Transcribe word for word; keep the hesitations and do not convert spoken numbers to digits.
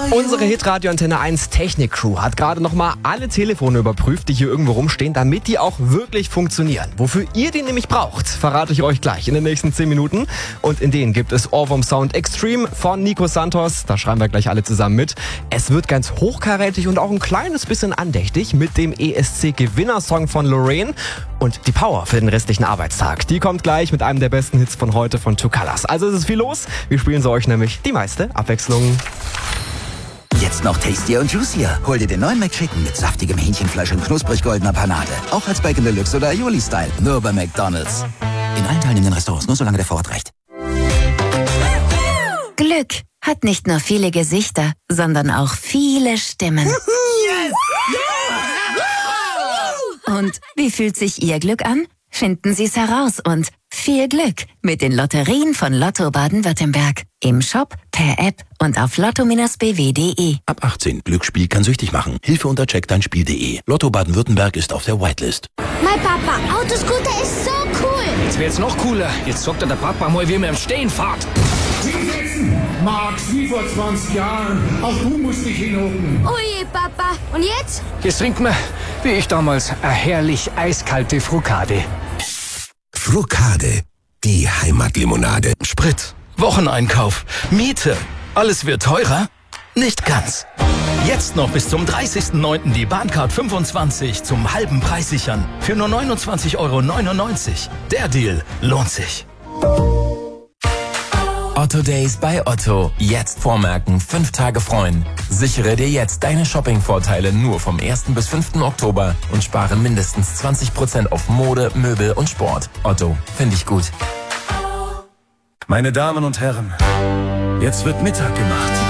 Unsere Hitradio Antenne eins Technik-Crew hat gerade nochmal alle Telefone überprüft, die hier irgendwo rumstehen, damit die auch wirklich funktionieren. Wofür ihr die nämlich braucht, verrate ich euch gleich in den nächsten zehn Minuten. Und in denen gibt es Ohrwurm Sound Extreme von Nico Santos. Da schreiben wir gleich alle zusammen mit. Es wird ganz hochkarätig und auch ein kleines bisschen andächtig mit dem E S C-Gewinnersong von Lorraine. Und die Power für den restlichen Arbeitstag, die kommt gleich mit einem der besten Hits von heute von Two Colors. Also es ist viel los. Wir spielen so euch nämlich die meiste Abwechslung. Jetzt noch tastier und juicier. Hol dir den neuen McChicken mit saftigem Hähnchenfleisch und knusprig goldener Panade. Auch als Bacon Deluxe oder Aioli-Style. Nur bei McDonald's. In allen teilnehmenden Restaurants, nur solange der Vorrat reicht. Glück hat nicht nur viele Gesichter, sondern auch viele Stimmen. Yes! Und wie fühlt sich Ihr Glück an? Finden Sie es heraus und viel Glück mit den Lotterien von Lotto Baden-Württemberg. Im Shop, per App und auf lotto b w punkt de. Ab achtzehn. Glücksspiel kann süchtig machen. Hilfe unter check dein Spiel punkt de. Lotto Baden-Württemberg ist auf der Whitelist. Mein Papa, Autoscooter ist so cool. Jetzt wird's noch cooler. Jetzt sagt er der Papa mal, wie man im Stehen fährt. Hinsetzen! Max, wie vor zwanzig Jahren. Auch du musst dich hinhocken. Oh je, Papa. Und jetzt? Jetzt trinkt man, wie ich damals, eine herrlich eiskalte Frukade. Frukade, die Heimatlimonade. Sprit, Wocheneinkauf, Miete. Alles wird teurer? Nicht ganz. Jetzt noch bis zum dreißigsten neunten die Bahncard fünfundzwanzig zum halben Preis sichern. Für nur neunundzwanzig Euro neunundneunzig. Der Deal lohnt sich. Otto Days bei Otto. Jetzt vormerken, fünf Tage freuen. Sichere dir jetzt deine Shopping-Vorteile nur vom ersten bis fünften Oktober und spare mindestens zwanzig Prozent auf Mode, Möbel und Sport. Otto, finde ich gut. Meine Damen und Herren, jetzt wird Mittag gemacht.